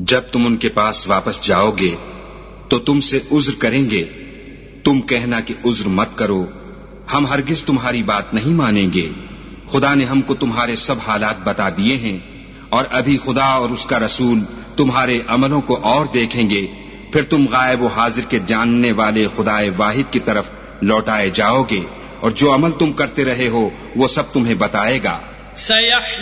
जब तुम उनके पास वापस जाओगे तो तुमसे उज्र करेंगे। तुम कहना कि उज्र मत करो, हम हरगिज तुम्हारी बात नहीं मानेंगे। खुदा ने हमको तुम्हारे सब हालात बता दिए हैं, और अभी खुदा और उसका रसूल तुम्हारे अमलों को और देखेंगे। फिर तुम गायब व हाजिर के जानने वाले खुदाए वाहिद की तरफ लौटाए जाओगे, और जो अमल तुम करते रहे हो वो सब तुम्हें बताएगा।